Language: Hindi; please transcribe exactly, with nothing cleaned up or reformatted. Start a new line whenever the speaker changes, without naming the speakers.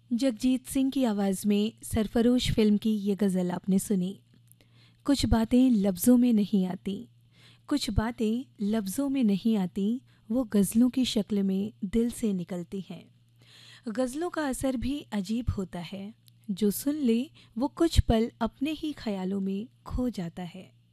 जगजीत सिंह की आवाज़ में सरफरोश फिल्म की ये गज़ल आपने सुनी। कुछ बातें लफ्ज़ों में नहीं आती, कुछ बातें लफ्ज़ों में नहीं आती, वो गज़लों की शक्ल में दिल से निकलती हैं। गज़लों का असर भी अजीब होता है, जो सुन ले वो कुछ पल अपने ही ख्यालों में खो जाता है।